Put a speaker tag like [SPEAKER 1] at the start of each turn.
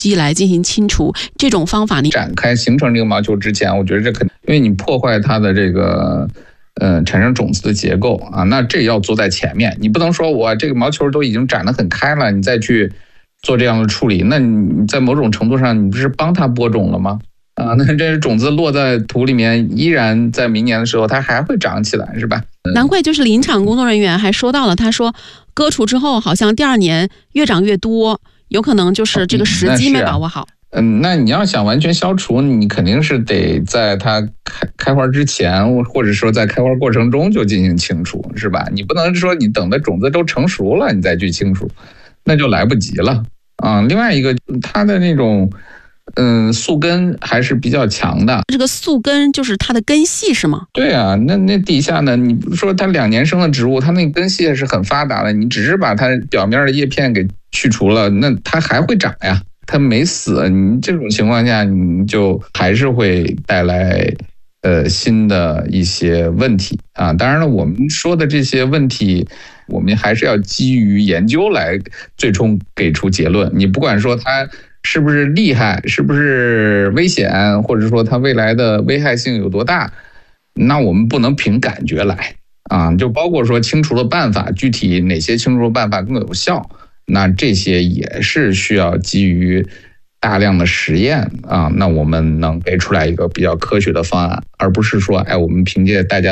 [SPEAKER 1] 机来进行清除，这种方法你
[SPEAKER 2] 展开形成这个毛球之前，我觉得这肯定，因为你破坏它的这个产生种子的结构啊，那这要做在前面，你不能说我这个毛球都已经展得很开了，你再去做这样的处理，那你在某种程度上你不是帮它播种了吗？啊，那这种子落在土里面，依然在明年的时候它还会长起来，是吧？
[SPEAKER 1] 难怪就是林场工作人员还说到了，他说割除之后好像第2年越长越多，有可能就是这个时机没把握好。
[SPEAKER 2] 那你要想完全消除，你肯定是得在它开花之前，或者说在开花过程中就进行清除，是吧？你不能说你等的种子都成熟了你再去清除，那就来不及了啊。另外一个，它的那种宿根还是比较强的。
[SPEAKER 1] 这个宿根就是它的根系是吗？
[SPEAKER 2] 对啊，那底下呢，你不是说它2年生的植物，它那个根系是很发达的，你只是把它表面的叶片给去除了，那它还会长呀。它没死，你这种情况下，你就还是会带来新的一些问题啊。当然了，我们说的这些问题，我们还是要基于研究来最终给出结论。你不管说它是不是厉害，是不是危险，或者说它未来的危害性有多大，那我们不能凭感觉来啊。就包括说清除的办法，具体哪些清除的办法更有效。那这些也是需要基于大量的实验啊，那我们能给出来一个比较科学的方案，而不是说，我们凭借大家